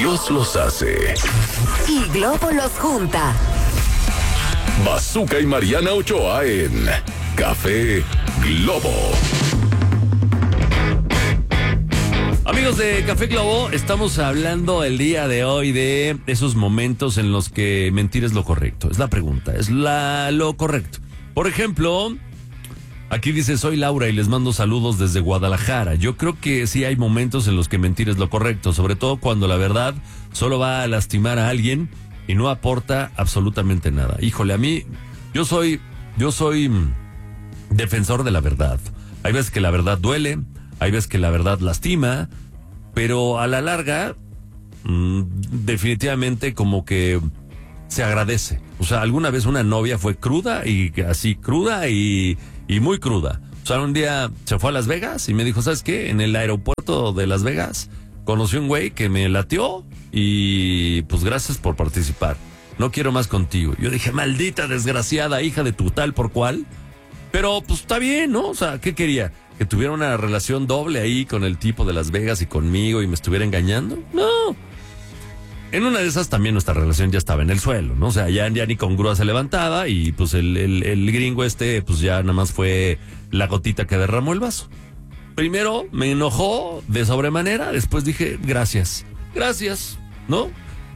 Dios los hace y Globo los junta. Bazooka y Mariana Ochoa en Café Globo. Amigos de Café Globo, estamos hablando el día de hoy de esos momentos en los que mentir es lo correcto. Es la pregunta, es lo correcto. Por ejemplo, aquí dice, soy Laura y les mando saludos desde Guadalajara. Yo creo que sí hay momentos en los que mentir es lo correcto, sobre todo cuando la verdad solo va a lastimar a alguien y no aporta absolutamente nada. Híjole, a mí, yo soy defensor de la verdad. Hay veces que la verdad duele, hay veces que la verdad lastima, pero a la larga, definitivamente como que se agradece. O sea, alguna vez una novia fue cruda y muy cruda. O sea, un día se fue a Las Vegas y me dijo, ¿sabes qué? En el aeropuerto de Las Vegas conocí un güey que me latió y pues gracias por participar. No quiero más contigo. Yo dije, maldita desgraciada hija de tu tal por cual. Pero pues está bien, ¿no? O sea, ¿qué quería? ¿Que tuviera una relación doble ahí con el tipo de Las Vegas y conmigo y me estuviera engañando? No. En una de esas también nuestra relación ya estaba en el suelo, ¿no? O sea, ya ni con grúa se levantaba y pues el gringo pues ya nada más fue la gotita que derramó el vaso. Primero me enojó de sobremanera, después dije, gracias, ¿no?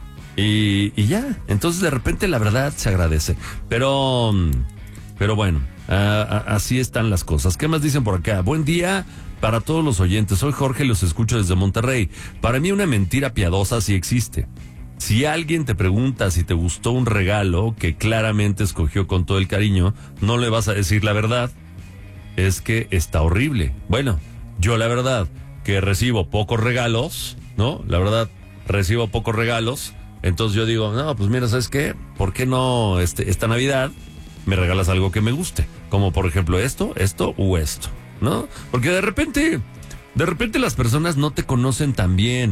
Y ya, entonces de repente la verdad se agradece. Pero bueno, así están las cosas. ¿Qué más dicen por acá? Buen día para todos los oyentes. Soy Jorge y los escucho desde Monterrey. Para mí una mentira piadosa sí existe. Si alguien te pregunta si te gustó un regalo que claramente escogió con todo el cariño, no le vas a decir la verdad. Es que está horrible. Bueno, yo la verdad que recibo pocos regalos, ¿no? La verdad, recibo pocos regalos. Entonces yo digo, no, pues mira, ¿sabes qué? ¿Por qué no esta Navidad me regalas algo que me guste? Como por ejemplo esto o esto, ¿no? Porque de repente las personas no te conocen tan bien.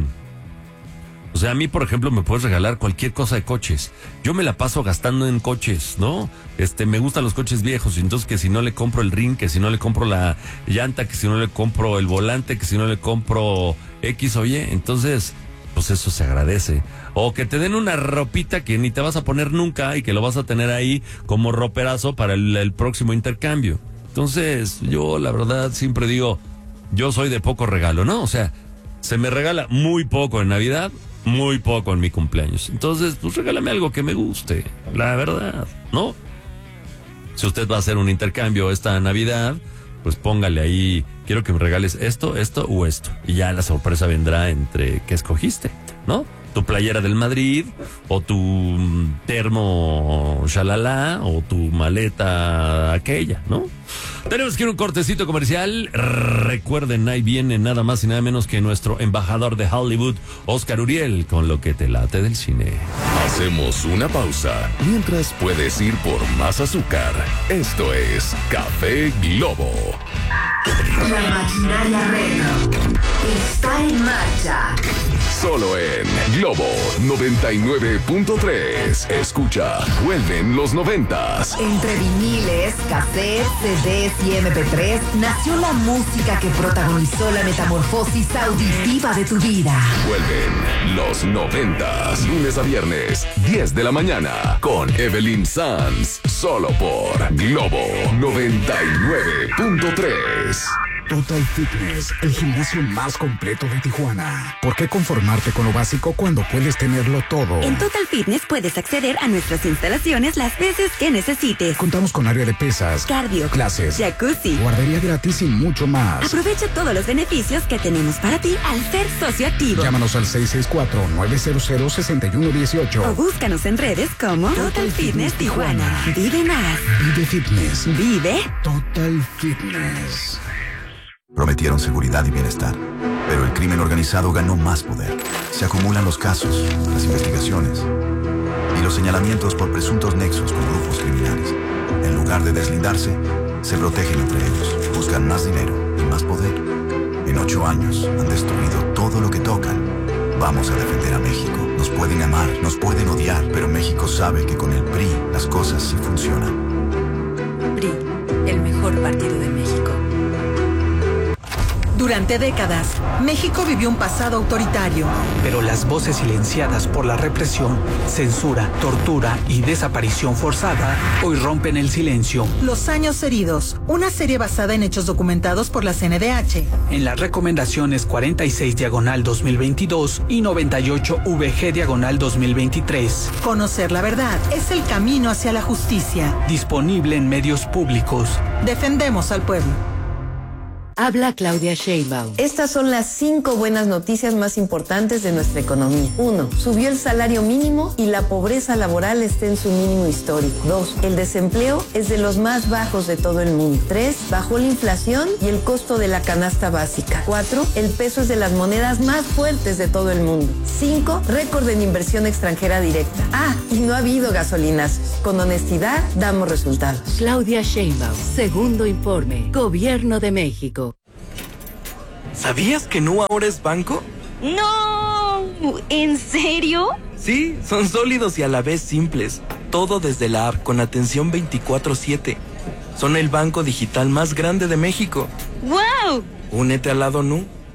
O sea, a mí, por ejemplo, me puedes regalar cualquier cosa de coches. Yo me la paso gastando en coches, ¿no? Me gustan los coches viejos, entonces que si no le compro el rin, que si no le compro la llanta, que si no le compro el volante, que si no le compro X o Y, entonces, pues eso se agradece. O que te den una ropita que ni te vas a poner nunca y que lo vas a tener ahí como roperazo para el próximo intercambio. Entonces, yo la verdad siempre digo, yo soy de poco regalo, ¿no? O sea, se me regala muy poco en Navidad, muy poco en mi cumpleaños. Entonces, pues regálame algo que me guste, la verdad, ¿no? Si usted va a hacer un intercambio esta Navidad, pues póngale ahí, quiero que me regales esto o esto. Y ya la sorpresa vendrá entre qué escogiste, ¿no? Tu playera del Madrid, o tu termo shalala, o tu maleta aquella, ¿no? Tenemos que ir a un cortecito comercial. Recuerden, ahí viene nada más y nada menos que nuestro embajador de Hollywood, Oscar Uriel, con lo que te late del cine. Hacemos una pausa, mientras puedes ir por más azúcar. Esto es Café Globo. La maquinaria retro está en marcha. Solo en Globo 99.3. Escucha, vuelven los 90s. Entre viniles, cassettes, CDs y MP3 nació la música que protagonizó la metamorfosis auditiva de tu vida. Vuelven los 90s, lunes a viernes, 10 de la mañana, con Evelyn Sanz, solo por Globo 99.3. Total Fitness, el gimnasio más completo de Tijuana. ¿Por qué conformarte con lo básico cuando puedes tenerlo todo? En Total Fitness puedes acceder a nuestras instalaciones las veces que necesites. Contamos con área de pesas, cardio, clases, jacuzzi, guardería gratis y mucho más. Aprovecha todos los beneficios que tenemos para ti al ser socio activo. Llámanos al 664-900-6118 o búscanos en redes como Total Fitness Tijuana. Vive más. Vive Fitness. Vive Total Fitness. Prometieron seguridad y bienestar, pero el crimen organizado ganó más poder. Se acumulan los casos, las investigaciones y los señalamientos por presuntos nexos con grupos criminales. En lugar de deslindarse, se protegen entre ellos, buscan más dinero y más poder. En 8 años han destruido todo lo que tocan. Vamos a defender a México. Nos pueden amar, nos pueden odiar, pero México sabe que con el PRI las cosas sí funcionan. PRI, el mejor partido de México. Durante décadas, México vivió un pasado autoritario. Pero las voces silenciadas por la represión, censura, tortura y desaparición forzada hoy rompen el silencio. Los años heridos, una serie basada en hechos documentados por la CNDH. En las recomendaciones 46/2022 y 98/VG/2023. Conocer la verdad es el camino hacia la justicia. Disponible en medios públicos. Defendemos al pueblo. Habla Claudia Sheinbaum. Estas son las 5 buenas noticias más importantes de nuestra economía. 1. Subió el salario mínimo y la pobreza laboral está en su mínimo histórico. 2. El desempleo es de los más bajos de todo el mundo. 3. Bajó la inflación y el costo de la canasta básica. 4. El peso es de las monedas más fuertes de todo el mundo. 5. Récord en inversión extranjera directa. Y no ha habido gasolinazos. Con honestidad damos resultados. Claudia Sheinbaum. Segundo informe. Gobierno de México. ¿Sabías que Nu ahora es banco? ¡No! ¿En serio? Sí, son sólidos y a la vez simples. Todo desde la app con atención 24/7. Son el banco digital más grande de México. ¡Wow! Únete al lado Nu.